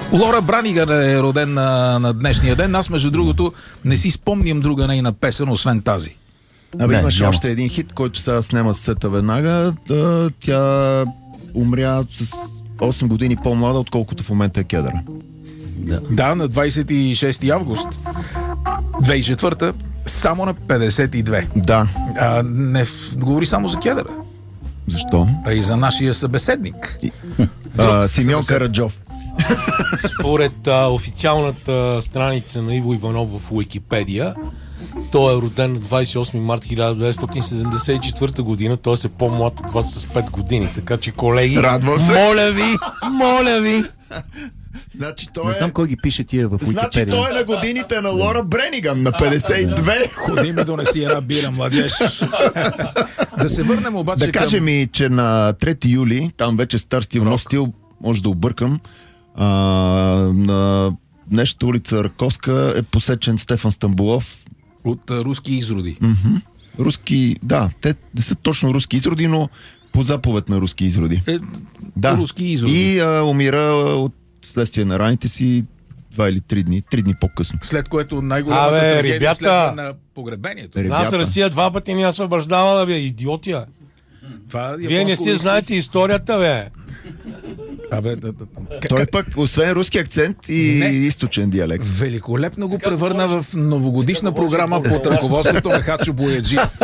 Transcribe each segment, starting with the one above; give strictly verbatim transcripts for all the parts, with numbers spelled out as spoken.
Лора Браниган е роден на, на днешния ден. Аз, между другото, не си спомням друга нейна песен, освен тази. Абе, имаше няма. Още един хит, който сега снема сета веднага. Да, тя умря с осем години по-млада, отколкото в момента е кедъра. Да, да, на двадесет и шести август две хиляди и четвърта, само на петдесет и две. Да. А, не говори само за кедъра. Защо? А и за нашия събеседник. И... А, Симеон Караджов. Според а, официалната страница на Иво Иванов в Уикипедия, той е роден на двадесет и осми март хиляда деветстотин седемдесет и четвърта година, т.е. е по-млад от вас с пет години. Така че, колеги, радвам се. Моля ви, моля ви. Значи той не знам е... кой ги пише тия в Уикипедия. Значи той е на годините на Лора Брениган, на петдесет и две. Ходи ми донеси една бира, младеж. Да се върнем обаче да към... кажем и, че на трети юли, там вече стар стил, нов стил, може да объркам, а, на днешната улица Раковска е посечен Стефан Стамболов. От а, руски изроди. Mm-hmm. Руски, да, те не са точно руски изроди, но по заповед на руски изроди. Е, да. Руски изроди. И а, умира от следствие на раните си два или три дни, три дни по-късно. След което най-голямата Абе, трагедия ребята, следва на погребението. Ребята. Нас Русия два пъти ни освобождавала, бе, идиотия. Това Вие не си знаете историята, бе. Абе, да, да. Той пък, освен руски акцент и не. източен диалект. Великолепно го превърна в новогодишна програма под ръководството на Хачо Бояджиев.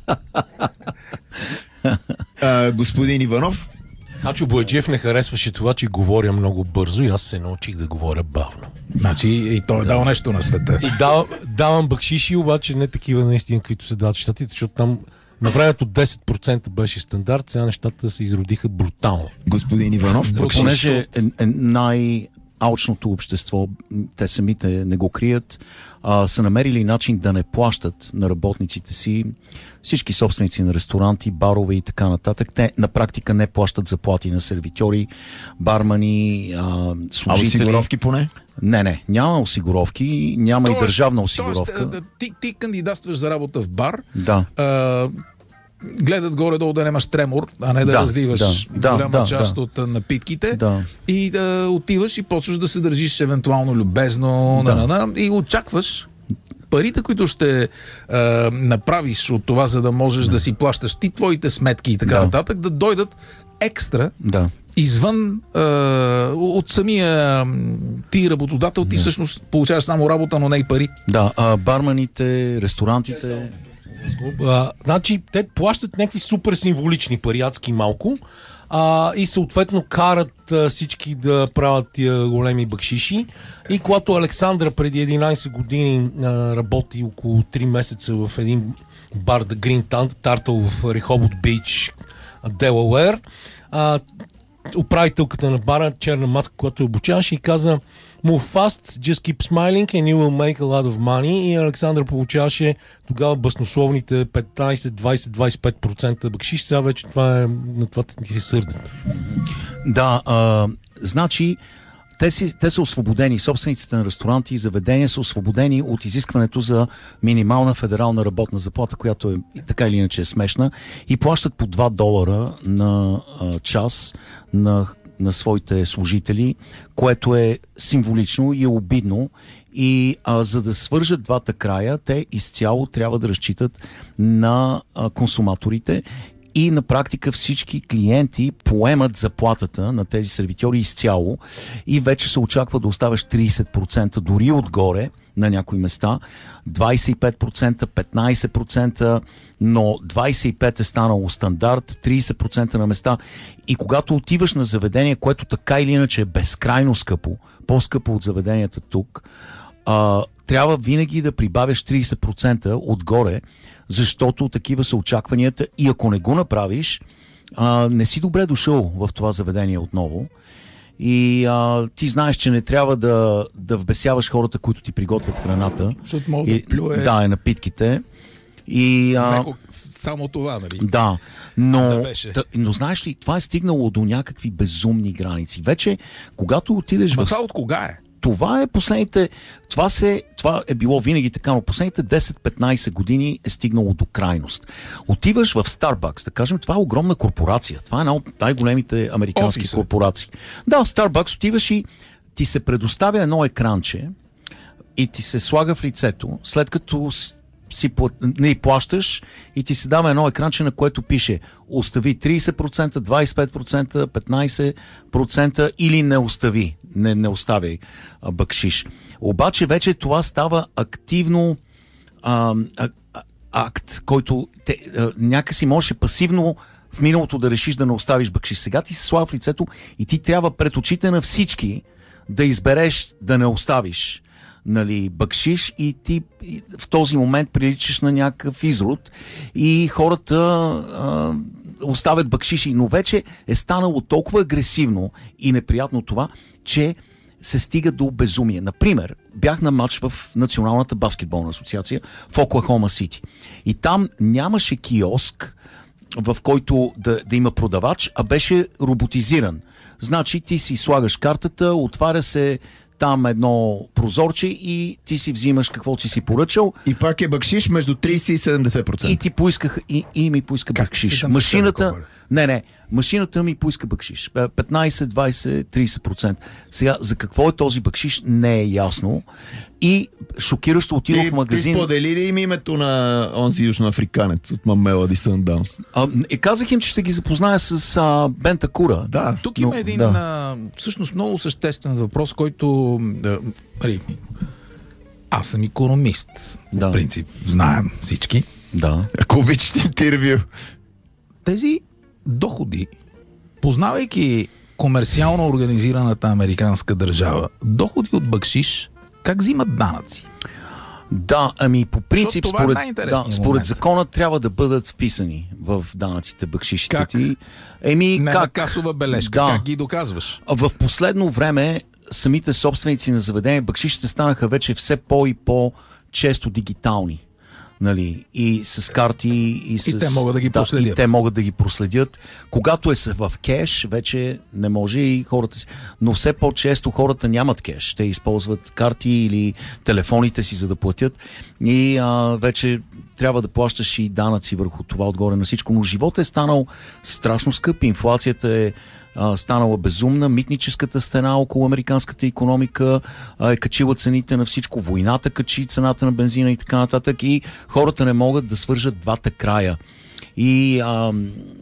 А, господин Иванов? Хачо Бояджиев не харесваше това, че говоря много бързо и аз се научих да говоря бавно. Значи и той е дал нещо на света. И дал, давам бакшиши, обаче не такива наистина, каквито се дават в щатите, защото там на времето десет процента беше стандарт, сега нещата се изродиха брутално. Господин Иванов, понеже е, е най-алчното общество, те самите не го крият, а, са намерили начин да не плащат на работниците си, всички собственици на ресторанти, барове и така нататък. Те на практика не плащат заплати на сервитьори, бармани, а, служители. А осигуровки поне? Не, не, няма осигуровки, няма тоест, и държавна осигуровка. Тоест, ти, ти кандидатстваш за работа в бар, да. а, гледат горе-долу да нямаш тремор, а не да, да разливаш да, голяма да, част да. от напитките да. и да отиваш и почваш да се държиш евентуално любезно да. на, на, на, и очакваш парите, които ще а, направиш от това, за да можеш да, да си плащаш ти твоите сметки и така да. нататък, да дойдат екстра да. извън а, от самия ти работодател, ти да. всъщност получаваш само работа, но не и пари. Да, а барманите, ресторантите... А, значи, те плащат някакви супер символични пари, адски малко, а, и съответно карат а, всички да правят тия големи бакшиши. И когато Александра преди единайсет години а, работи около три месеца в един бар The Green Turtle в Рехобот Бич, Делауер, а, управителката на бара, черна матка, която обучаваше, и каза: Move fast, just keep smiling and you will make a lot of money. И Александър получаваше тогава баснословните петнайсет, двайсет, двайсет и пет процента бакшиш. Сега вече това е, на това ти се сърдят. Да, а, значи те, си, те са освободени, собствениците на ресторанти и заведения са освободени от изискването за минимална федерална работна заплата, която е така или иначе е смешна, и плащат по два долара на а, час на на своите служители, което е символично и е обидно. И а, за да свържат двата края, те изцяло трябва да разчитат на а, консуматорите и на практика всички клиенти поемат заплатата на тези сервитьори изцяло и вече се очаква да оставаш трийсет процента дори отгоре на някои места, двайсет и пет процента, петнайсет процента, но двайсет и пет процента е станало стандарт, трийсет процента на места. И когато отиваш на заведение, което така или иначе е безкрайно скъпо, по-скъпо от заведенията тук, а, трябва винаги да прибавяш трийсет процента отгоре, защото такива са очакванията и ако не го направиш, а, не си добре дошъл в това заведение отново. И а, ти знаеш, че не трябва да, да вбесяваш хората, които ти приготвят храната. Защото мога и, да плюе... Да, е напитките. И, а, Меко, само това, нали? Да, но, да да, но знаеш ли, това е стигнало до някакви безумни граници. Вече, когато отидеш Ама в... това от кога е? Това е последните... Това, се, това е било винаги така, но последните десет-петнайсет години е стигнало до крайност. Отиваш в Starbucks, да кажем, това е огромна корпорация. Това е една от най-големите американски Офиса. корпорации. Да, в Starbucks отиваш и ти се предоставя едно екранче и ти се слага в лицето, след като си не плащаш и ти се дава едно екранче, на което пише остави трийсет процента, двайсет и пет процента, петнайсет процента или не остави, не, не оставяй а, бакшиш. Обаче вече това става активно а, а, а, акт, който те, а, някакси можеше пасивно в миналото да решиш да не оставиш бакшиш. Сега ти се слага в лицето и ти трябва пред очите на всички да избереш да не оставиш, нали, бакшиш, и ти и в този момент приличаш на някакъв изрод и хората а, оставят бакшиши, но вече е станало толкова агресивно и неприятно това, че се стига до безумие. Например, бях на матч в Националната баскетболна асоциация в Оклахома Сити и там нямаше киоск, в който да, да има продавач, а беше роботизиран. Значи ти си слагаш картата, отваря се там едно прозорче и ти си взимаш каквото си си поръчал. И пак е бакшиш между трийсет и седемдесет процента. И ти поисках, и, и ми поиска как бакшиш. Машината, не, не, машината ми поиска бакшиш. петнайсет, двайсет, трийсет процента. Сега, за какво е този бакшиш, не е ясно. И шокиращо отидох в магазин. Ти сподели ли им името на онзи южноафриканец от Mamelody Sundowns? А, и казах им, че ще ги запозная с а, Бента Кура. Да. Тук има един да. а, всъщност много съществен въпрос, който а, а, аз съм икономист. Да. В принцип, знаем всички. Да. Ако обичате интервю. Тези доходи, познавайки комерциално организираната американска държава, доходи от бакшиш, как взимат данъци? Да, ами по принцип, това е според, най-интересният да, според момент. закона трябва да бъдат вписани в данъците бакшишите Как? ти. Еми, Не как? на касова бележка, Да. как ги доказваш? В последно време самите собственици на заведения бакшишите станаха вече все по- и по-често дигитални. Нали, и с карти, и с... те могат да ги проследят. И те могат да ги проследят. Когато е в кеш, вече не може и хората си... Но все по-често хората нямат кеш. Те използват карти или телефоните си, за да платят. И а, вече трябва да плащаш и данъци върху това отгоре на всичко. Но животът е станал страшно скъп. Инфлацията е а, станала безумна. Митническата стена около американската икономика а, е качила цените на всичко. Войната качи цената на бензина и така нататък. И хората не могат да свържат двата края. И а,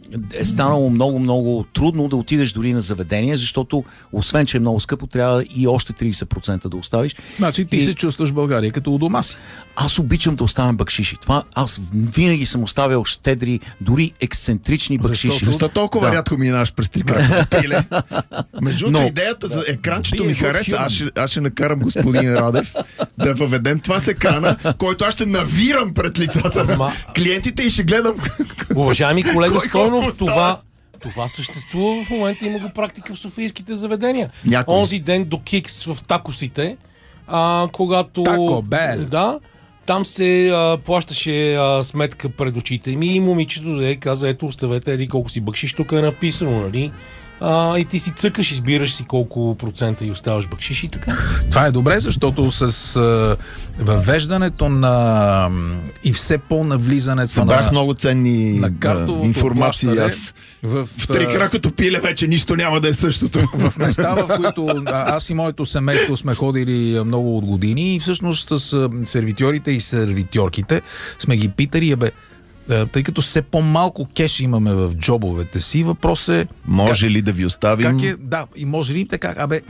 е станало много-много трудно да отидеш дори на заведение, защото освен, че е много скъпо, трябва и още трийсет процента да оставиш. Значи ти и... се чувстваш в България като у дома си. Аз обичам да оставям бакшиши. Това аз винаги съм оставял щедри, дори ексцентрични бакшиши. Защо толкова Да. рядко минаваш през три крака пиле? Между Но- идеята за екранчето Be ми a good хареса. human. Аз ще, аз ще накарам господин Радев да въведем това с екрана, който аз ще навирам пред лицата на Ама- клиентите и ще гледам. Уважаеми колега Кой колко Стойнов, остава? това, това съществува в момента, има го практика в софийските заведения. Някой. Онзи ден до Кикс в такосите, а, когато... Taco Bell. Да, там се а, плащаше а, сметка пред очите ми и момичето да каза, ето оставете, еди колко си бакшиш, тук е написано, нали? А, и ти си цъкаш, избираш си колко процента и оставаш бакшиш и така. Това е добре, защото с а, въвеждането на м, и все по-навлизането Събрах на, много ценни на да, картовото информации. плащане Аз в, в три кракото пиле вече нищо няма да е същото. в места, в които а, аз и моето семейство сме ходили а, много от години и всъщност с а, сервитьорите и сервитьорките сме ги питали, бе, а, тъй като все по-малко кеш имаме в джобовете си, въпрос е Може ли да ви оставим? как е, да, и може ли така, абе,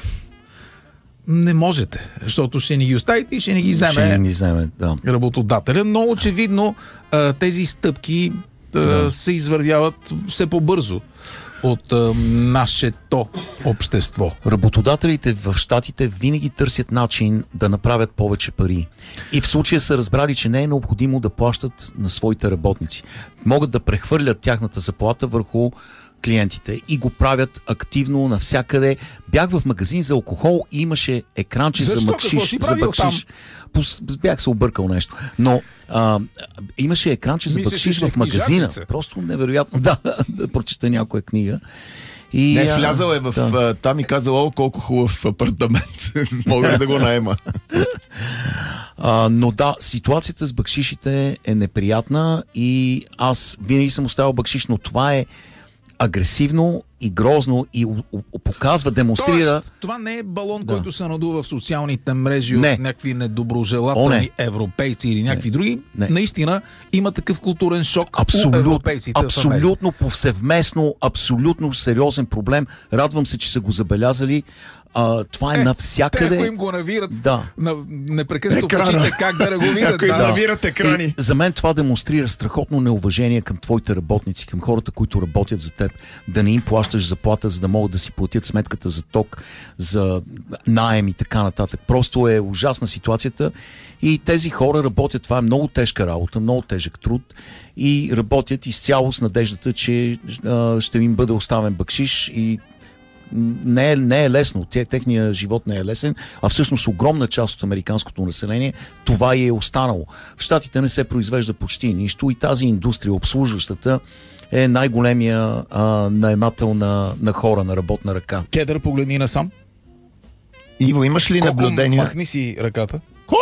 не можете, защото ще ни ги оставите и ще ни ги вземе Ще ни вземе, да. работодателя, но очевидно а, тези стъпки а, Да. се извървяват все по-бързо от а, нашето общество. Работодателите в щатите винаги търсят начин да направят повече пари. И в случая са разбрали, че не е необходимо да плащат на своите работници. Могат да прехвърлят тяхната заплата върху клиентите и го правят активно навсякъде. Бях в магазин за алкохол и имаше екранче Защо? за Какво бакшиш. си За правил бакшиш. Пос- Бях се объркал нещо. Но а, имаше екранче за Мислиш, бакшиш че е в магазина. книжарница? Просто невероятно. Да, да прочета някоя книга. И, Не, а, влязал е в... да. а, Там и казал, о, колко хубав апартамент. Мога ли да го наема? А, но да, ситуацията с бакшишите е неприятна и аз винаги съм оставил бакшиш, но това е агресивно и грозно и у, у, показва, демонстрира... Тоест, това не е балон, Да. който се надува в социалните мрежи Не. от някакви недоброжелателни О, не. европейци или някакви Не. други. Не. Наистина има такъв културен шок у Абсолютно, европейците в Америка. абсолютно повсеместно, абсолютно сериозен проблем. Радвам се, че са го забелязали. А, това е, Е, навсякъде. Те, ако им го навират Да. на, непрекъснато в Екрана. очите, как да го видят. Ако им да. навират екрани. И за мен това демонстрира страхотно неуважение към твоите работници, към хората, които работят за теб, да не им плащаш заплата, за да могат да си платят сметката за ток, за наем и така нататък. Просто е ужасна ситуацията и тези хора работят, това е много тежка работа, много тежък труд и работят изцяло с надеждата, че а, ще им бъде оставен бакшиш и не е, не е лесно. Те, техният живот не е лесен, а всъщност огромна част от американското население това и е останало. В Щатите не се произвежда почти нищо и тази индустрия, обслужващата, е най-големия а, наемател на, на хора, на работна ръка. Кедър, погледни насам. Иво, имаш ли Колко наблюдения? махни си ръката. Ко?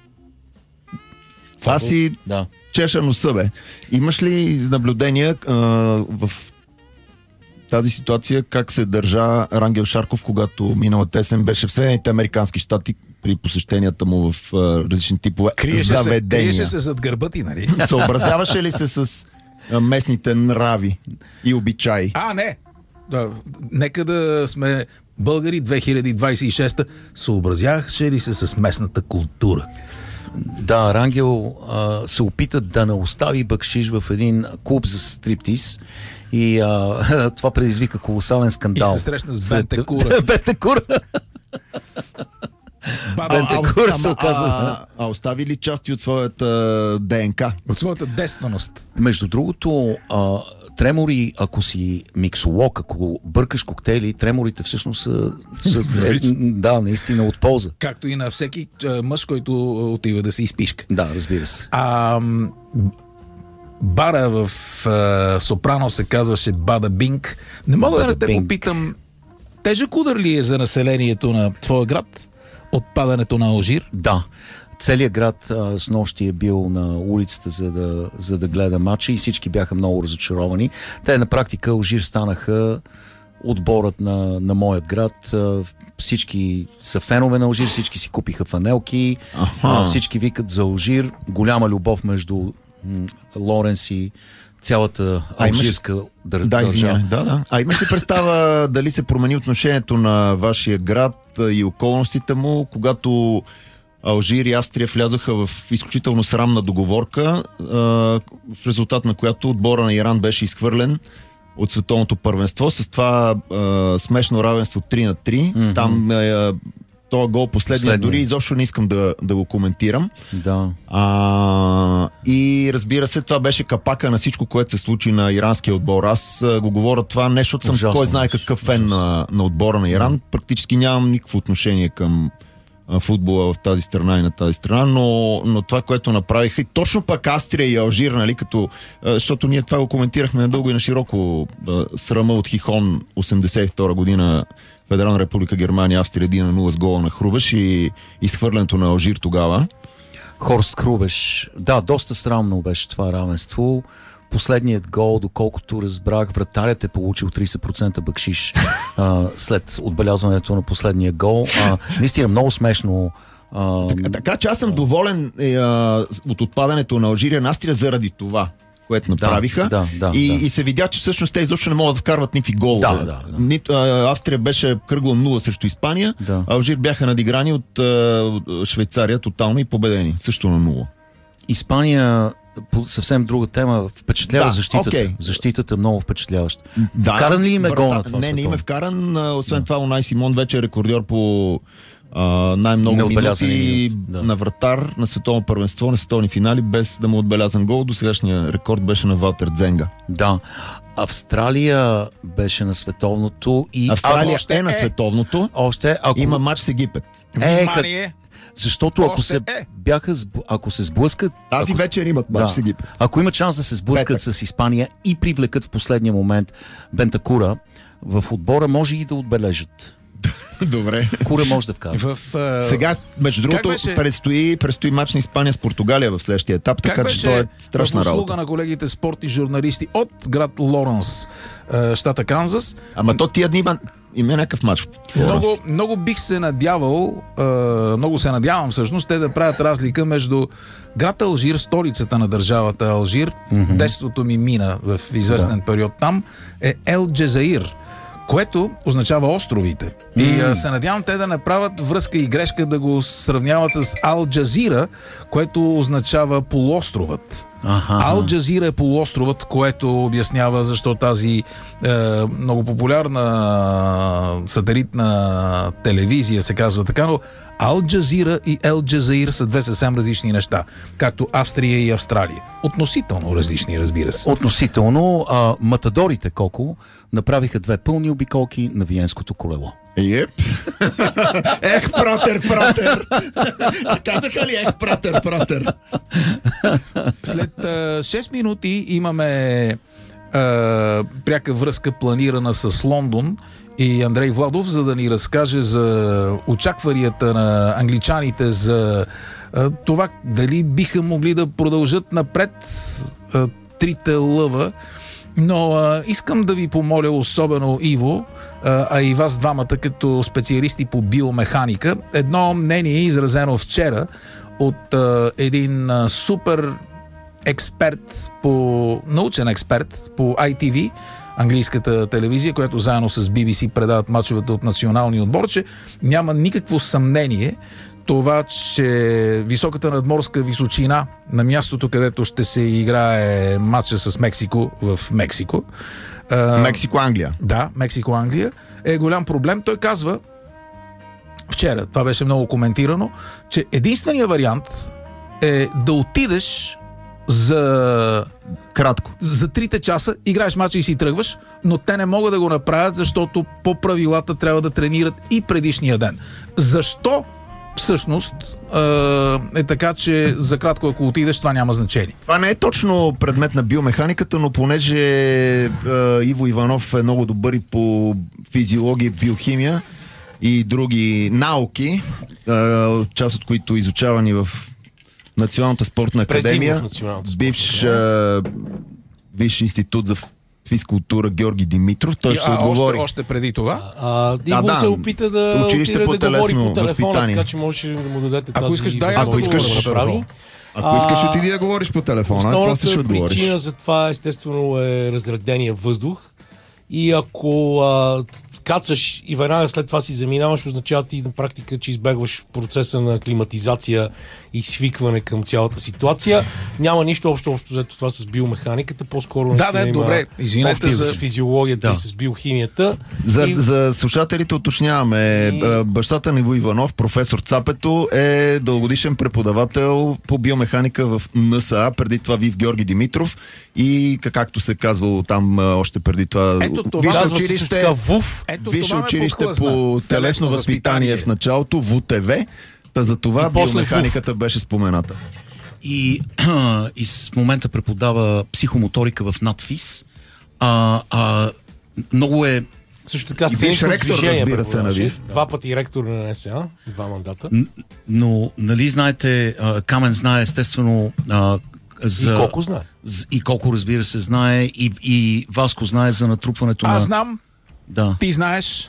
Това си Да. чеша носа, бе. Имаш ли наблюдения а, в тази ситуация как се държа Рангел Шарков, когато миналата есен беше в Съединените американски щати при посещенията му в а, различни типове Криеше се, заведения? криеше се зад гърба ти, нали? Съобразяваше ли се с а, местните нрави и обичаи? А, не! Да, нека да сме българи две хиляди двадесет и шеста. Съобразяваше ли се с местната култура? Да, Рангел а, се опита да не остави бакшиш в един клуб за стриптиз и а, това предизвика колосален скандал. И се срещна с Сред- Бентекура. Бентекура. Баба, А, Бентекура а, се а, оказа. а, а остави ли части от своята ДНК? от своята действеност. Между другото, а, тремори, ако си миксолог, ако бъркаш коктейли, треморите всъщност са, са е, да, наистина от полза. Както и на всеки а, мъж, който отива да се изпишка. Да, разбира се. А, м, бара в а, Сопрано се казваше Бада Бинг. Не мога да не те Бада Бинг. попитам, тежък удар ли е за населението на твоя град отпадането на Алжир? Да. Целият град а, с нощи е бил на улицата, за да, за да гледа матча и всички бяха много разочаровани. Те на практика Алжир станаха отборът на, на моят град. А, всички са фенове на Алжир, всички си купиха фанелки, а, всички викат за Алжир. Голяма любов между м, Лоренс и цялата А, имаш- алжирска дър... Да, държава. извиня. Да, да. А имаш ли представа дали се промени отношението на вашия град а, и околностите му, когато Алжир и Австрия влязоха в изключително срамна договорка, а, в резултат на която отбора на Иран беше изхвърлен от световното първенство с това а, смешно равенство три на три. Mm-hmm. Там а, този гол последния, Последния. дори изобщо не искам да, да го коментирам. Да. А, и разбира се, това беше капака на всичко, което се случи на иранския отбор. Аз а, го говоря това не, защото съм Ужасно кой знае беше. какъв фен на, на отбора на Иран. Практически нямам никакво отношение към а, футбола в тази страна и на тази страна, но, но това, което направиха и точно пък Австрия и Алжир, нали, като, а, защото ние това го коментирахме надълго и на широко, а, срама от Хихон осемдесет и втора година, Федерална република Германия, Австрия един на нула с гола на Хрубеш и изхвърлянето на Алжир тогава. Хорст Крубеш. Да, доста срамно беше това равенство. Последният гол, доколкото разбрах, вратарят е получил тридесет процента бакшиш а, след отбелязването на последния гол. А, наистина много смешно. А, Така, така че аз съм доволен е, а, от отпадането на Алжирия на Австрия заради това, което направиха. да, да, и, да. и се видя, че всъщност те изобщо не могат да вкарват никакви голове. Да, да, да. Нито, а, Австрия беше кръгла нула срещу Испания, Да. Алжир бяха надиграни от а, Швейцария тотално и победени. Също на нула. Испания, по съвсем друга тема, впечатлява Да, защитата. окей. Защитата много впечатляваща. Да, Вкаран ли им е гол врата- на това Не, не им световно? е вкаран. а, Освен това, Унай Симон вече е рекордьор по а, най-много Неотбелязани минути минути, да. на вратар на световно първенство, на световни финали, без да му е отбелязан гол. До сегашния рекорд беше на Валтер Дзенга. Да. Австралия беше на световното и... Австралия А, още е на е. световното. Още, ако... Има матч с Египет. Е, Внимание! Защото ако Още се е. бяха, сб- ако се сблъскат... Тази ако... вечер имат матч Да. с Египет. Ако има шанс да се сблъскат Петък. с Испания и привлекат в последния момент Бентакура в отбора, може и да отбележат. Добре. Кура може да вкара. В, а... Сега, между другото, беше? предстои, предстои матч на Испания с Португалия в следващия етап, Как така че то е страшна в услуга работа. на колегите спортни журналисти от град Лоренс, щата Канзас. Ама то тия дни има, има някакъв матч. Много, много бих се надявал, а, много се надявам всъщност, те да правят разлика между град Алжир, столицата на държавата Алжир, mm-hmm. детството ми мина в известен да. период там, е Ел Джезаир, което означава островите. Mm. И а, се надявам те да направят връзка и грешка да го сравняват с Ал Джазира, което означава полуостровът. Аха. Ал Джазира е полуостровът, което обяснява защо тази е, много популярна сателитна телевизия се казва така, но Ал Джазира и Ел Джазаир са две съвсем различни неща, както Австрия и Австралия. Относително различни, разбира се. Относително, а, матадорите Коко направиха две пълни обиколки на Виенското колело. Еп. Ех, пратер, пратер! Казаха ли ех, пратер, пратер? След а, шест минути имаме а, пряка връзка планирана с Лондон и Андрей Владов, за да ни разкаже за очакванията на англичаните за а, това дали биха могли да продължат напред а, трите лъва. Но а, искам да ви помоля, особено Иво, а, а и вас двамата като специалисти по биомеханика, едно мнение изразено вчера от а, един а, супер експерт по научен експерт по Ай Ти Ви, английската телевизия, която заедно с Би Би Си предават мачовете от националния отбор, че няма никакво съмнение това, че високата надморска височина на мястото, където ще се играе матча с Мексико в Мексико. Мексико-Англия. Да, Мексико-Англия е голям проблем. Той казва вчера, това беше много коментирано, че единственият вариант е да отидеш за кратко. За трите часа играеш мача и си тръгваш, но те не могат да го направят, защото по правилата трябва да тренират и предишния ден. Защо всъщност е така, че за кратко ако отидеш, това няма значение? Това не е точно предмет на биомеханиката, но понеже е, Иво Иванов е много добър и по физиология, биохимия и други науки, е, част от които изучавани в Националната спортна академия, бивш е, Висш институт за физкултура Георги Димитров. Той ще отговори. Още, още преди това. А, Иво да, се опита да училище по да говори по телефона, възпитание. така че можеш да му дадете ако тази... Искаш, дай, ако искаш, да прави. Ако искаш, отиди да говориш по телефона. Основната причина за това естествено е разредения въздух. И ако а, кацаш и веднага след това си заминаваш, означава ти на практика, че избегваш процеса на климатизация и свикване към цялата ситуация. Няма нищо общо общо взето това с биомеханиката, по-скоро да, да, добре, извинете за физиологията да. И с биохимията. За, и... за слушателите уточняваме. И... Бащата на Иво Иванов, професор Цапето, е дългогодишен преподавател по биомеханика в Н С А, преди това Вив Георги Димитров и както се казвало там още преди това. Ето това висше училище, висше училище по телесно възпитание в началото, В У Т В. Та за това биомеханиката ВУФ беше спомената. И, и с момента преподава психомоторика в НАТФИЗ. А, а, много е... Също така и бивш ректор, разбира се, на ВИВ. Два пъти ректор на Н С А, два мандата. Но, нали знаете, Камен знае естествено за... И колко знае. И колко, разбира се, знае. И, и Васко знае за натрупването на... Аз знам. Да. Ти знаеш.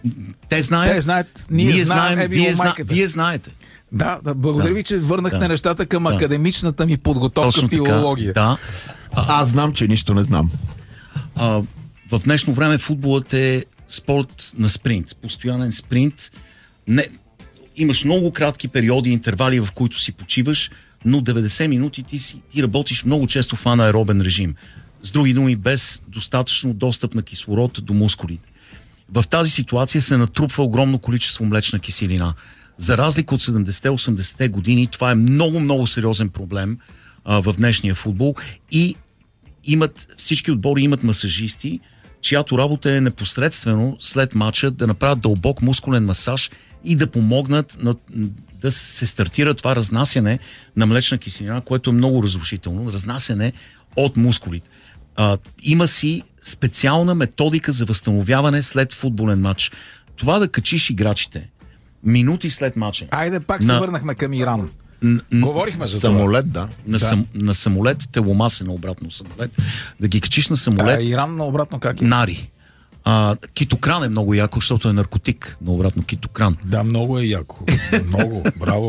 Те знаят. Те знаят. Ние, ние знаем. знаем. Е, вие, зна... вие знаете. Да, да благодаря да. ви, че върнахте да. нещата към да. академичната ми подготовка в филология. Да. А, Аз знам, че нищо не знам. А, в днешно време футболът е спорт на спринт. Постоянен спринт. Не, имаш много кратки периоди, интервали, в които си почиваш, но деветдесет минути ти, си, ти работиш много често в анаеробен режим. С други думи, без достатъчно достъп на кислород до мускулите. В тази ситуация се натрупва огромно количество млечна киселина. За разлика от седемдесетте-осемдесетте години, това е много-много сериозен проблем а, в днешния футбол и имат, всички отбори имат масажисти, чиято работа е непосредствено след матча да направят дълбок мускулен масаж и да помогнат на, да се стартира това разнасяне на млечна киселина, което е много разрушително, разнасяне от мускулите. А, има си специална методика за възстановяване след футболен матч. това да качиш играчите минути след мача. Айде, пак се На- върнахме към Иран. Н- н- Говорихме за това. Самолет, да. на, Да. сам, на самолет, теломаса на обратно самолет, да ги качиш на самолет, А Иран наобратно как е? нари. А, китокран е много яко, защото е наркотик. Наобратно китокран. Да, много е яко. Много, браво.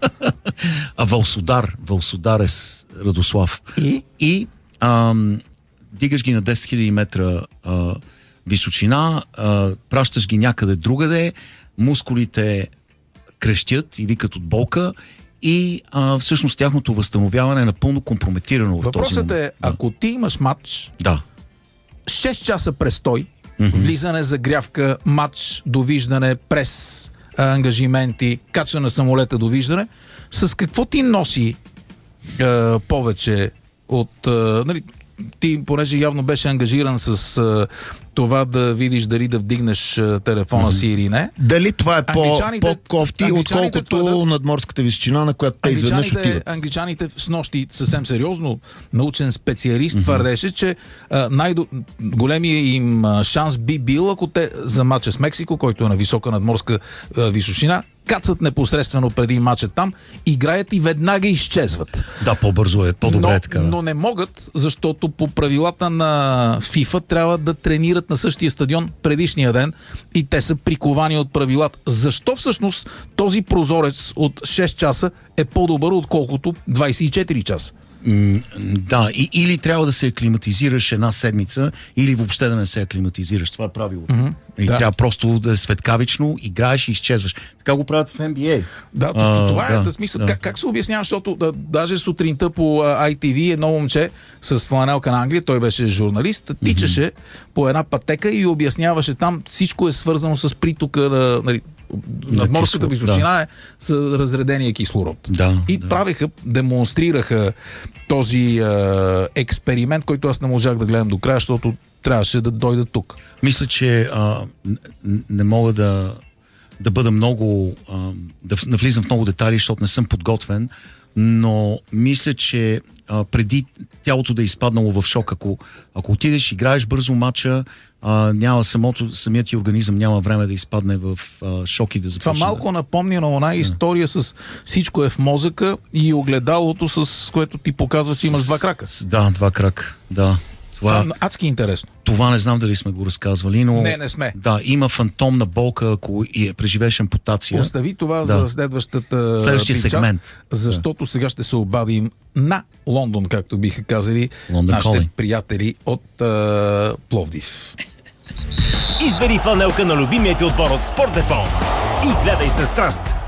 А Вълсодар, Вълсодар е с Радослав. И? И ам, дигаш ги на десет хиляди метра а, височина, а, пращаш ги някъде другаде, мускулите крещят и викат от болка и а, всъщност тяхното възстановяване е напълно компрометирано в този Въпросът момент. е, ако ти имаш матч, Да. шест часа престой, влизане, загрявка, матч, довиждане, прес, а, ангажименти, качване на самолета, довиждане, с какво ти носи а, повече от... А, нали, ти, понеже явно беше ангажиран с а, това да видиш дали да вдигнеш а, телефона си или не. Дали това е по, Англичаните- по-кофти, англичаните отколкото твърдят- надморската височина, на която те изведнъж Англичаните, отиват? англичаните с нощи съвсем сериозно научен специалист mm-hmm. твърдеше, че а, най-големия им а, шанс би бил, ако те за матча с Мексико, който е на висока надморска а, височина, кацат непосредствено преди матча там, играят и веднага изчезват. Да, по-бързо е, по-добре но, е така. Да. но не могат, защото по правилата на FIFA трябва да тренират на същия стадион предишния ден и те са приковани от правилата. Защо всъщност този прозорец от шест часа е по-добър, отколкото двайсет и четири часа? М, да, и, или трябва да се аклиматизираш една седмица, или въобще да не се аклиматизираш. Това е правилото. Mm-hmm. И Да. трябва просто да е светкавично, играеш и изчезваш. Така го правят в Н Б А. Да, А, това е да, да, смисъл. да. Как, как се обяснява, защото да, даже сутринта по а, Ай Ти Ви едно момче с фланелка на Англия, той беше журналист, тичаше mm-hmm. по една пътека и обясняваше там, всичко е свързано с притока на, нали, надморската кислород, височина е с разредения кислород. Да, и да. правиха, демонстрираха този а, експеримент, който аз не можах да гледам до края, защото трябваше да дойда тук. Мисля, че а, н- не мога да, да бъда много, а, да в- навлизам в много детайли, защото не съм подготвен, но мисля, че а, преди тялото да е изпаднало в шок, ако, ако отидеш, играеш бързо матча, а, няма самото, самият ти организъм няма време да изпадне в а, шок и да Това започне малко да... напомня на една история с всичко е в мозъка и огледалото, с което ти показва, че имаш два крака. С, да, два крака, да. Това, Това е адски интересно. това не знам дали сме го разказвали, но... Не, не сме. Да, има фантомна болка, ако и е преживееш ампутация. Остави това Да. за следващата Следващия ти част, сегмент. защото сега ще се обадим на Лондон, както биха казали Лондон нашите Calling. приятели от а, Пловдив. Избери фланелка на любимия ти отбор от Спорт Депо и гледай със страст